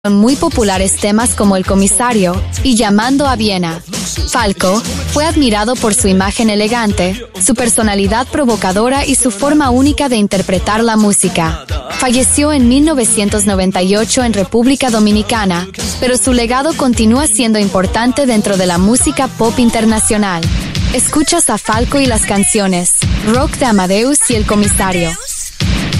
Muy populares temas como El Comisario y Llamando a Viena. Falco fue admirado por su imagen elegante, su personalidad provocadora y su forma única de interpretar la música. Falleció en 1998 en República Dominicana, pero su legado continúa siendo importante dentro de la música pop internacional. Escuchas a Falco y las canciones Rock de Amadeus y El Comisario.